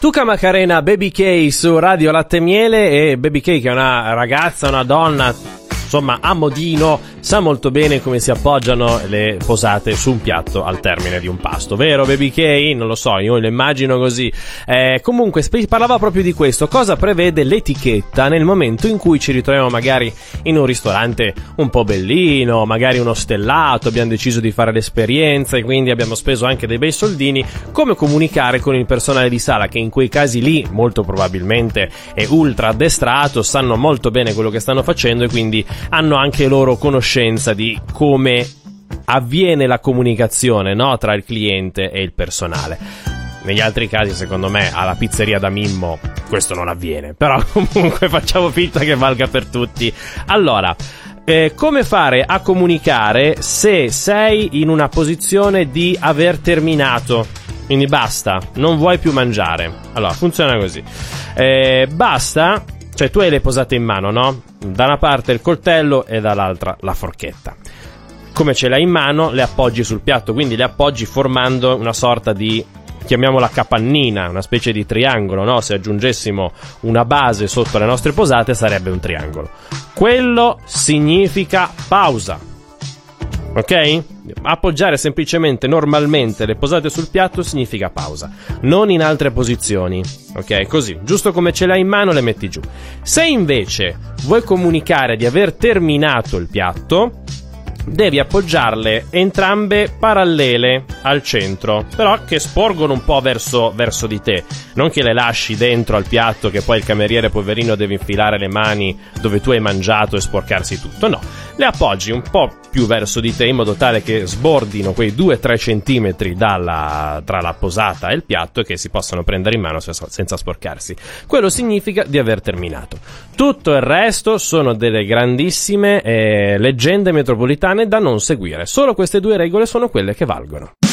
Tuca Macarena, Baby K su Radio Latte e Miele. E Baby K, che è una ragazza, una donna, insomma a modino, sa molto bene come si appoggiano le posate su un piatto al termine di un pasto, vero Baby K? Non lo so, io lo immagino così. Comunque parlava proprio di questo, cosa prevede l'etichetta nel momento in cui ci ritroviamo magari in un ristorante un po' bellino, magari uno stellato, abbiamo deciso di fare l'esperienza e quindi abbiamo speso anche dei bei soldini. Come comunicare con il personale di sala, che in quei casi lì molto probabilmente è ultra addestrato, sanno molto bene quello che stanno facendo e quindi hanno anche loro conoscenza di come avviene la comunicazione, no, tra il cliente e il personale. Negli altri casi, secondo me, alla pizzeria da Mimmo questo non avviene, però comunque facciamo finta che valga per tutti. Allora, come fare a comunicare se sei in una posizione di aver terminato? Quindi basta, non vuoi più mangiare. Allora, funziona così. Basta, cioè tu hai le posate in mano, no? Da una parte il coltello e dall'altra la forchetta. Come ce l'hai in mano, le appoggi sul piatto, quindi le appoggi formando una sorta di, chiamiamola capannina, una specie di triangolo, no? Se aggiungessimo una base sotto le nostre posate sarebbe un triangolo. Quello significa pausa. Ok? Appoggiare semplicemente normalmente le posate sul piatto significa pausa, non in altre posizioni. Ok? Così, giusto come ce l'hai in mano le metti giù. Se invece vuoi comunicare di aver terminato il piatto, devi appoggiarle entrambe parallele al centro, però che sporgono un po' verso di te, non che le lasci dentro al piatto che poi il cameriere poverino deve infilare le mani dove tu hai mangiato e sporcarsi tutto. No, le appoggi un po' più verso di te in modo tale che sbordino quei 2-3 centimetri tra la posata e il piatto e che si possano prendere in mano senza sporcarsi. Quello significa di aver terminato. Tutto il resto sono delle grandissime leggende metropolitane da non seguire. Solo queste due regole sono quelle che valgono.